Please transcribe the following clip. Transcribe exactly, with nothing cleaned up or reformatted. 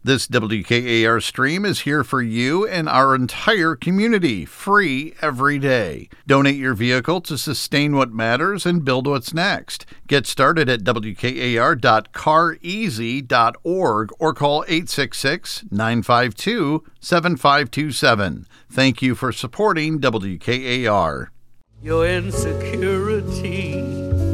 This W K A R stream is here for you and our entire community, free every day. Donate your vehicle to sustain what matters and build what's next. Get started at W K A R dot car easy dot org or call eight six six, nine five two, seven five two seven. Thank you for supporting W K A R. Your insecurity